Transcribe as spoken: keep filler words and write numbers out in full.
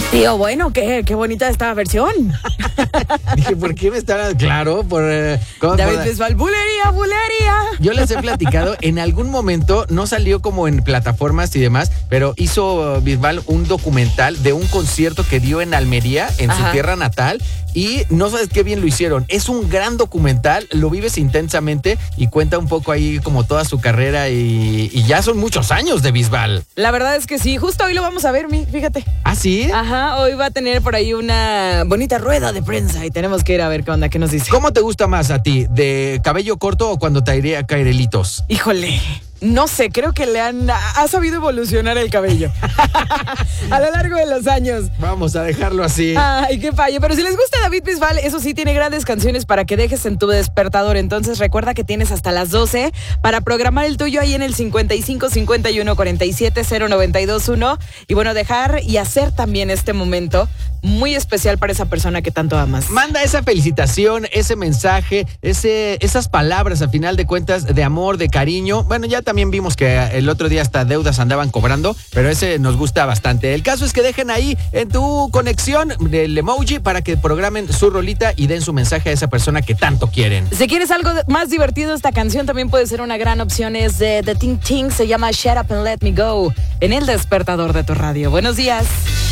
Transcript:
Tío, bueno, qué, qué bonita esta versión. Dije, ¿por qué me estaban? Claro, por... Uh, David por... Bisbal, bulería, bulería. Yo les he platicado, en algún momento, no salió como en plataformas y demás, pero hizo uh, Bisbal un documental de un concierto que dio en Almería, en Ajá. su tierra natal, y no sabes qué bien lo hicieron. Es un gran documental, lo vives intensamente y cuenta un poco ahí como toda su carrera y, y ya son muchos años de Bisbal. La verdad es que sí, justo hoy lo vamos a ver, mi, fíjate. ¿Ah, sí? Ajá, hoy va a tener por ahí una bonita rueda de prensa y tenemos que ir a ver qué onda, qué nos dice. ¿Cómo te gusta más a ti? ¿De cabello corto o cuando te iría a caer helitos? Híjole, no sé, creo que le han... ha sabido evolucionar el cabello a lo largo de los años. Vamos a dejarlo así. Ay, qué fallo. Pero si les gusta David Bisbal, eso sí, tiene grandes canciones para que dejes en tu despertador. Entonces recuerda que tienes hasta las doce para programar el tuyo ahí en el cincuenta y cinco, cincuenta y uno, cuarenta y siete, cero noventa y dos uno. Y bueno, dejar y hacer también este momento muy especial para esa persona que tanto amas. Manda esa felicitación, ese mensaje, ese, esas palabras a final de cuentas de amor, de cariño. Bueno, ya también vimos que el otro día hasta deudas andaban cobrando, pero ese nos gusta bastante. El caso es que dejen ahí en tu conexión el emoji para que programen su rolita y den su mensaje a esa persona que tanto quieren. Si quieres algo más divertido, esta canción también puede ser una gran opción. Es de The Ting Ting, se llama Shut Up and Let Me Go, en el despertador de tu radio. Buenos días.